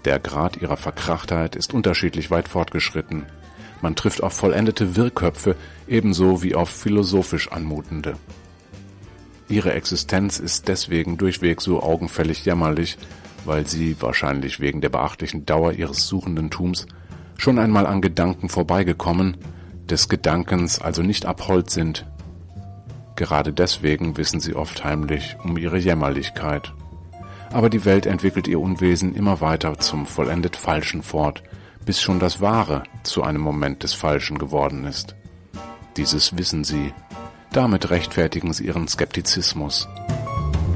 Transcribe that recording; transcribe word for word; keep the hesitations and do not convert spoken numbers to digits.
Der Grad ihrer Verkrachtheit ist unterschiedlich weit fortgeschritten. Man trifft auf vollendete Wirrköpfe ebenso wie auf philosophisch anmutende. Ihre Existenz ist deswegen durchweg so augenfällig jämmerlich, weil sie, wahrscheinlich wegen der beachtlichen Dauer ihres Suchendentums, schon einmal an Gedanken vorbeigekommen, des Gedankens also nicht abhold sind. Gerade deswegen wissen sie oft heimlich um ihre Jämmerlichkeit. Aber die Welt entwickelt ihr Unwesen immer weiter zum vollendet Falschen fort, bis schon das Wahre zu einem Moment des Falschen geworden ist. Dieses wissen sie. Damit rechtfertigen sie ihren Skeptizismus.